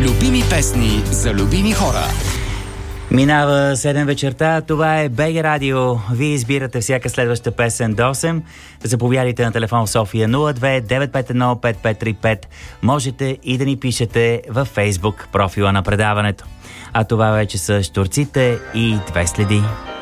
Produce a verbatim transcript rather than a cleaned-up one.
Любими песни за любими хора. Минава седем вечерта, това е БГ Радио. Вие избирате всяка следваща песен до осем. Заповядайте на телефон в София нула две девет пет едно пет пет три пет. Можете и да ни пишете във Фейсбук профила на предаването. А това вече са Щурците и Две следи.